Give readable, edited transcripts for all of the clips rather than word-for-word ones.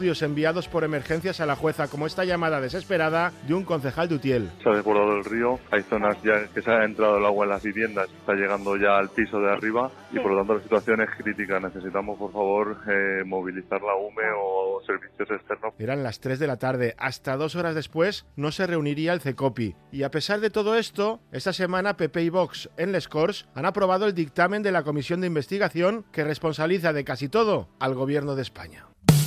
Enviados por emergencias a la jueza, como esta llamada desesperada de un concejal de Utiel. Se ha desbordado el río, hay zonas ya que se ha entrado el agua en las viviendas, está llegando ya al piso de arriba y por lo tanto la situación es crítica. Necesitamos, por favor, movilizar la UME o servicios externos. Eran las 3 de la tarde, hasta 2 horas después no se reuniría el CECOPI. Y a pesar de todo esto, esta semana PP y Vox en Les Corts han aprobado el dictamen de la comisión de investigación que responsabiliza de casi todo al gobierno de España.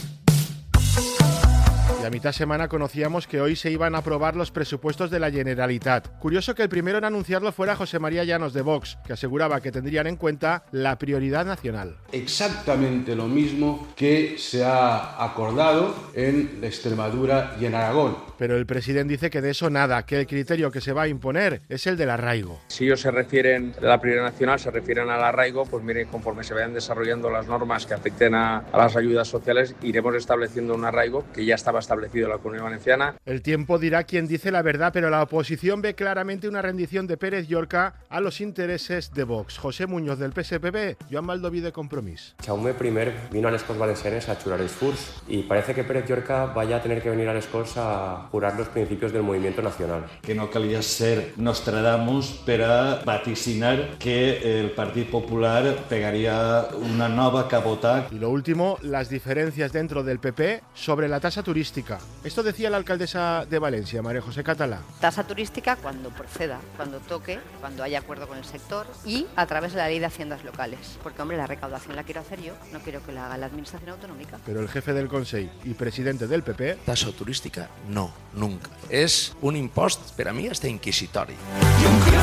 Y a mitad semana conocíamos que hoy se iban a aprobar los presupuestos de la Generalitat. Curioso que el primero en anunciarlo fuera José María Llanos de Vox, que aseguraba que tendrían en cuenta la prioridad nacional. Exactamente lo mismo que se ha acordado en Extremadura y en Aragón. Pero el presidente dice que de eso nada, que el criterio que se va a imponer es el del arraigo. Si ellos se refieren a la prioridad nacional, se refieren al arraigo, pues miren, conforme se vayan desarrollando las normas que afecten a las ayudas sociales, iremos estableciendo un arraigo que ya estaba establecido en la Comunidad Valenciana. El tiempo dirá quién dice la verdad, pero la oposición ve claramente una rendición de Pérez Llorca a los intereses de Vox. José Muñoz del PSPB, Joan Baldoví de Compromís. Jaume I vino a les Corts Valencianes a jurar els furs y parece que Pérez Llorca vaya a tener que venir a les Corts a jurar los principios del movimiento nacional. Que no calia ser Nostradamus per a vaticinar que el Partit Popular pegaría una nova cabota. Y lo último, las diferencias dentro del PP sobre la tasa turística. Esto decía la alcaldesa de Valencia, María José Catalá. Tasa turística cuando proceda, cuando toque, cuando haya acuerdo con el sector y a través de la ley de haciendas locales. Porque, hombre, la recaudación la quiero hacer yo, no quiero que la haga la administración autonómica. Pero el jefe del Consell y presidente del PP... Tasa turística, no, nunca. És un impost, per a mi, hasta inquisitori.